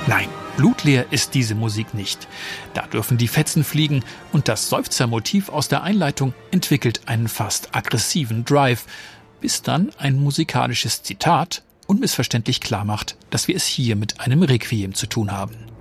Nein, blutleer ist diese Musik nicht. Da dürfen die Fetzen fliegen und das Seufzermotiv aus der Einleitung entwickelt einen fast aggressiven Drive, bis dann ein musikalisches Zitat unmissverständlich klar macht, dass wir es hier mit einem Requiem zu tun haben.